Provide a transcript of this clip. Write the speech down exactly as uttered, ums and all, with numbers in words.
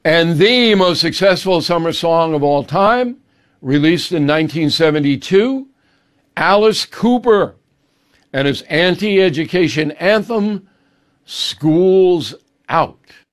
And the most successful summer song of all time, released in nineteen seventy-two, Alice Cooper and his anti-education anthem, School's Out.